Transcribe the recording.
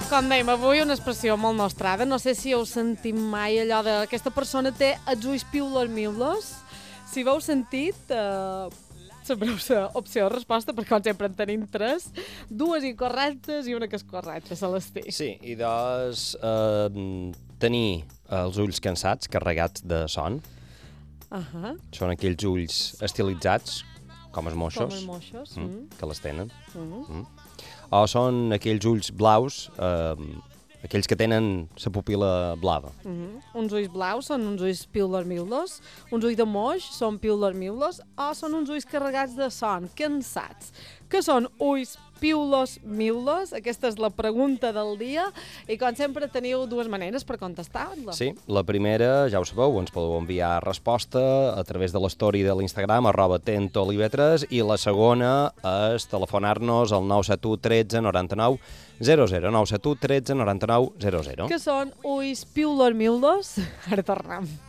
Com dèiem, avui una expressió molt nostrada. No sé si heu sentit mai allò de aquesta persona té els ulls piulos-miulos. Si ho heu sentit, sabreu opció o resposta, perquè com sempre en tenim tres. Dues incorrectes i una que és correcta, Celestí. Sí, i doncs tenir els ulls cansats, carregats de son. Són aquells ulls estilitzats, com els moixos. Com els moixos. Que les tenen. O són aquells ulls blaus, aquells que tenen la pupil·la blava. Uns ulls blaus són uns ulls piulos-miulos, uns ulls de moix són piulos-miulos, o són uns ulls carregats de son, cansats. Que són ulls piulos-miulos? Aquesta és la pregunta del dia, i com sempre teniu dues maneres per contestar-la. Sí, la primera, ja ho sabeu, ens podeu enviar resposta a través de l'story de l'Instagram, @tentolive3, i la segona és telefonar-nos al 971 13 99 00, 971 13 99 00. Que són ulls piulos-miulos? Ara tornem.